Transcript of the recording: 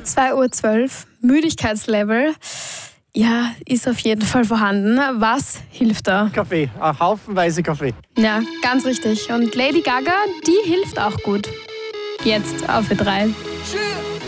2:12 Uhr, Müdigkeitslevel, ja, ist auf jeden Fall vorhanden. Was hilft da? Kaffee, haufenweise Kaffee. Ja, ganz richtig. Und Lady Gaga, die hilft auch gut. Jetzt auf Ö3.